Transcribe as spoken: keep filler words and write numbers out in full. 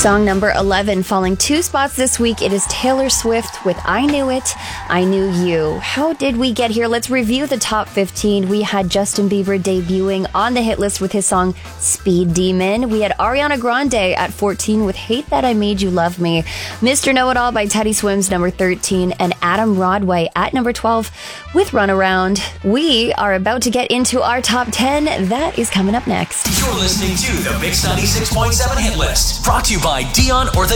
Song number eleven, falling two spots this week. It is Taylor Swift with I Knew It, I Knew You. How did we get here? Let's review the top fifteen. We had Justin Bieber debuting on the hit list with his song Speed Demon. We had Ariana Grande at fourteen with Hate That I Made You Love Me. Mister Know-It-All by Teddy Swims, number thirteen. And Adam Rodway at number twelve with Runaround. We are about to get into our top ten. That is coming up next. You're listening to the Mix ninety-six point seven hit list, brought to you by Dion or the